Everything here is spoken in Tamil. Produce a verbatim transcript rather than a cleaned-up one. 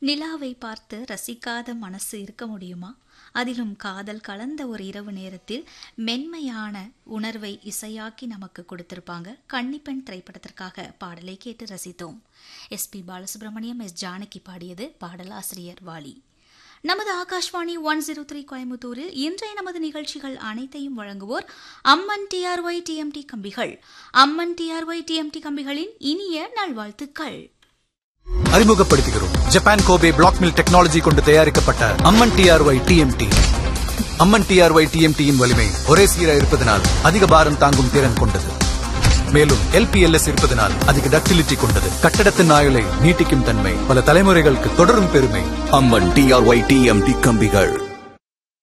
நிலாவை பார்த்து ரசிக்காத மனசு இருக்க முடியுமா? அதிலும் காதல் கலந்த ஒரு இரவு நேரத்தில் மென்மையான உணர்வை இசையாக்கி நமக்கு கொடுத்திருப்பாங்க. கன்னிப்பெண் திரைப்படத்திற்காக பாடலை கேட்டு ரசித்தோம். S B Balasubramaniam, S Janaki பாடியது. பாடலாசிரியர் வாலி. நமது ஆகாஷ்வாணி ஒன் ஜீரோ த்ரீ கோயம்புத்தூரில் இன்றைய நமது நிகழ்ச்சிகள் அனைத்தையும் வழங்குவோர் அம்மன் டிஆர்ஒய் டிஎம்டி கம்பிகள். அம்மன் டிஆர்ஒய் டிஎம்டி கம்பிகளின் இனிய நல்வாழ்த்துக்கள். அறிமுகப்படுத்துகிறோம் Japan Kobe black mill technology கொண்டு தயாரிக்கப்பட்ட அம்மன் டிஆர்ஒய் டிஎம்டி. அம்மன் டிஆர்ஒய் டிஎம்டியின் வலிமை ஒரே சீராக இருப்பதனால் அதிக பாரம் தாங்கும் திறன் கொண்டது. மேலும் எல்பிஎல்எஸ் இருப்பதனால் அதிக டக்டிலிட்டி கொண்டது. கட்டடத்தின் ஆயுளை நீட்டிக்கும் தன்மை, பல தலைமுறைகளுக்கு தொடரும் பெருமை. அம்மன் டிஆர்ஒய் டிஎம்டி கம்பிகள்.